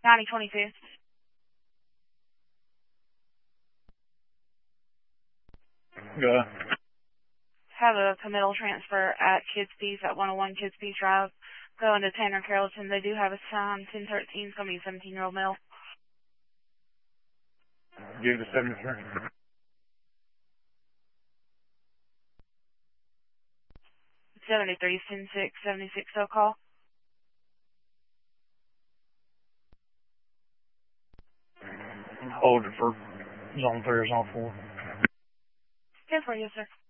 9022. Go. Have a committal transfer at Kids Peace at 101 Kids Peace Drive. Going to Tanner Carrollton. They do have a time 1013. It's going to be a 17-year-old male. Give it to 73. 73 106 76. So call. Hold it for zone 3 or zone 4. Yes, sir. Yes, sir.